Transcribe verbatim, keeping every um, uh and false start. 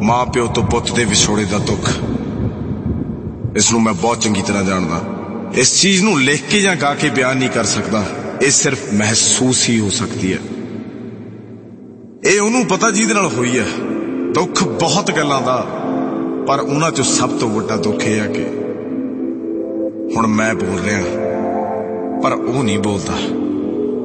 मां प्यो तो पुत दे विछोड़े दा दुख इसनू मैं बहुत चंगी तरह जानदा। इस चीज नू लिख के या गा के बयान नहीं कर सकता, ये सिर्फ महसूस ही हो सकती है। ये उन्होंने पता जिहदे नाल होई है। दुख बहुत गल्लां दा, पर उन्हां चों सब तो वड्डा दुख यह है कि हुण मैं बोल रहा पर वो नहीं बोलता।